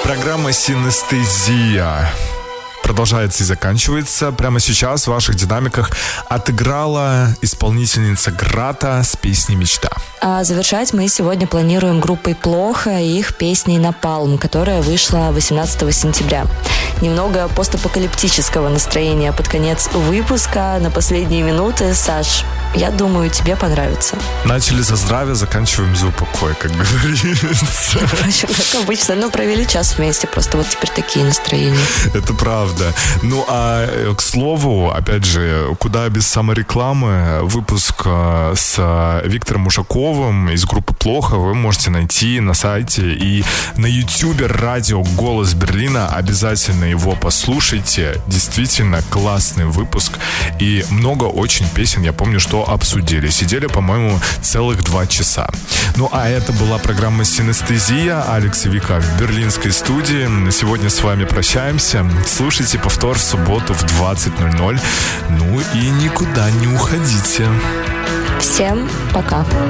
Программа «Синестезия» продолжается и заканчивается. Прямо сейчас в ваших динамиках отыграла исполнительница Грата с песней «Мечта». А завершать мы сегодня планируем группой «Плохо» и их песней «Напалм», которая вышла 18 сентября. Немного постапокалиптического настроения под конец выпуска на последние минуты. Саш, я думаю, тебе понравится. Начали за здравие, заканчиваем за упокой, как говорится. Впрочем, как обычно, но провели час вместе, просто вот теперь такие настроения. Это правда. Ну, а к слову, опять же, куда без саморекламы, выпуск с Виктором Ушаковым из группы «Плохо» вы можете найти на сайте и на ютубе радио «Голос Берлина». Обязательно его послушайте. Действительно классный выпуск и много очень песен, я помню, что обсудили. Сидели, по-моему, целых 2 часа. Ну, а это была программа «Синестезия». Алекс и Вика в берлинской студии. На сегодня с вами прощаемся. Слушайте повтор в субботу в 20:00. Ну и никуда не уходите. Всем пока.